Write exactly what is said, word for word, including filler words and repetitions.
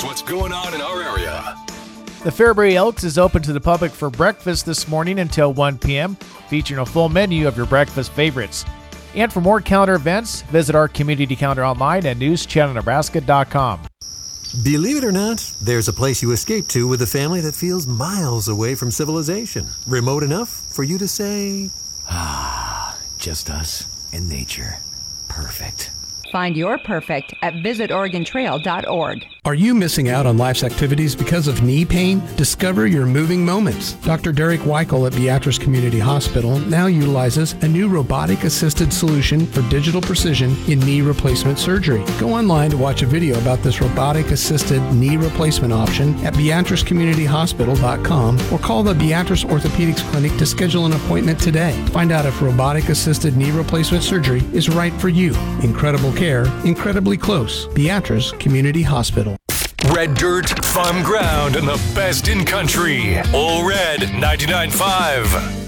Here's what's going on in our area. The Fairbury Elks is open to the public for breakfast this morning until one p.m., featuring a full menu of your breakfast favorites. And for more calendar events, visit our community calendar online at news channel nebraska dot com. Believe it or not, there's a place you escape to with a family that feels miles away from civilization. Remote enough for you to say, ah, just us and nature. Perfect. Find your perfect at visit oregon trail dot org. Are you missing out on life's activities because of knee pain? Discover your moving moments. Doctor Derek Weichel at Beatrice Community Hospital now utilizes a new robotic-assisted solution for digital precision in knee replacement surgery. Go online to watch a video about this robotic-assisted knee replacement option at beatrice community hospital dot com or call the Beatrice Orthopedics Clinic to schedule an appointment today. Find out if robotic-assisted knee replacement surgery is right for you. Incredible care, incredibly close. Beatrice Community Hospital. Red dirt, fun ground, and the best in country. All Red ninety-nine point five.